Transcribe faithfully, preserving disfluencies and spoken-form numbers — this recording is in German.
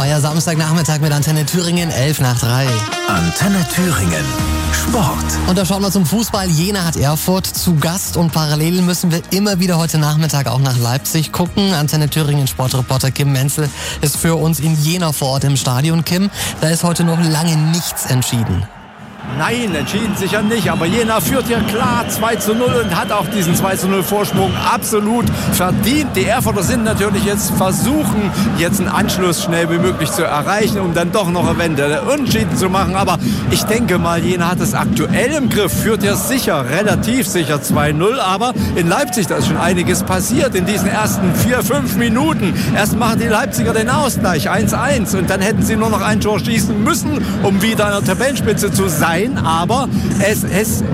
Euer Samstagnachmittag mit Antenne Thüringen, elf nach drei. Antenne Thüringen. Sport. Und da schauen wir zum Fußball. Jena hat Erfurt zu Gast und parallel müssen wir immer wieder heute Nachmittag auch nach Leipzig gucken. Antenne Thüringen Sportreporter Kim Menzel ist für uns in Jena vor Ort im Stadion. Kim, da ist heute noch lange nichts entschieden. Nein, entschieden sicher nicht, aber Jena führt hier klar zwei zu null und hat auch diesen zwei zu null Vorsprung absolut verdient. Die Erfurter sind natürlich jetzt versuchen, jetzt einen Anschluss schnell wie möglich zu erreichen, um dann doch noch eventuell Unentschieden zu machen. Aber ich denke mal, Jena hat es aktuell im Griff, führt ja sicher, relativ sicher zwei null. Aber in Leipzig, da ist schon einiges passiert in diesen ersten vier, fünf Minuten. Erst machen die Leipziger den Ausgleich eins eins und dann hätten sie nur noch ein Tor schießen müssen, um wieder an der Tabellenspitze zu sein. Aber es, es